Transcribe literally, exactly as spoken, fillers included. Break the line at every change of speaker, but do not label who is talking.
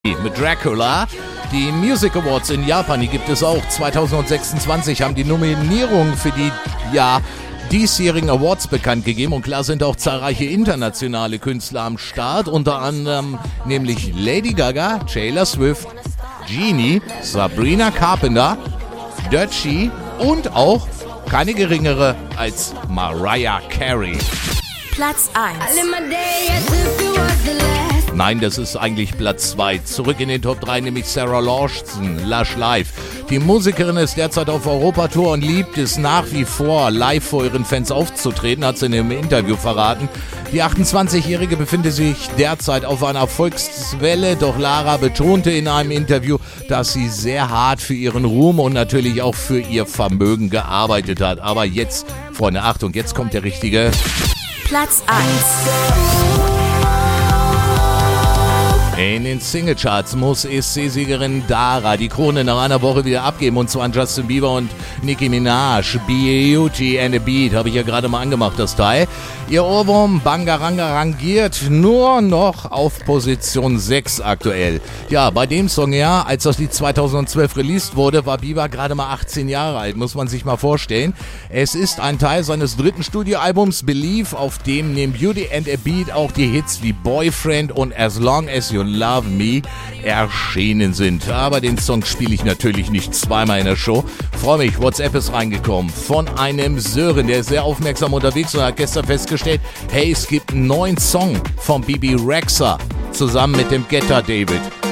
mit Dracula. Die Music Awards in Japan, die gibt es auch. zwanzig sechsundzwanzig haben die Nominierungen für die ja, diesjährigen Awards bekannt gegeben. Und klar sind auch zahlreiche internationale Künstler am Start. Unter anderem nämlich Lady Gaga, Taylor Swift, Genie, Sabrina Carpenter, Doechii und auch keine geringere als Mariah Carey.
Platz eins.
Nein, das ist eigentlich Platz zwei. Zurück in den Top drei, nämlich Sarah Lawson, Lush Live. Die Musikerin ist derzeit auf Europatour und liebt es nach wie vor, live vor ihren Fans aufzutreten, hat sie in einem Interview verraten. Die achtundzwanzigjährige befindet sich derzeit auf einer Erfolgswelle, doch Lara betonte in einem Interview, dass sie sehr hart für ihren Ruhm und natürlich auch für ihr Vermögen gearbeitet hat. Aber jetzt, Freunde, Achtung, jetzt kommt der richtige
Platz eins.
In den Singlecharts muss E S C-Siegerin Dara die Krone nach einer Woche wieder abgeben, und zwar an Justin Bieber und Nicki Minaj. Beauty and a Beat habe ich ja gerade mal angemacht, das Teil. Ihr Ohrwurm Bangaranga rangiert nur noch auf Position sechs aktuell. Ja, bei dem Song, ja, als das Lied zweitausendzwölf released wurde, war Bieber gerade mal achtzehn Jahre alt, muss man sich mal vorstellen. Es ist ein Teil seines dritten Studioalbums Believe, auf dem neben Beauty and a Beat auch die Hits wie Boyfriend und As Long As You Love Me erschienen sind. Aber den Song spiele ich natürlich nicht zweimal in der Show. Freue mich, WhatsApp ist reingekommen von einem Sören, der ist sehr aufmerksam unterwegs und hat gestern festgestellt, hey, es gibt einen neuen Song von Bibi Rexha zusammen mit dem Getter David.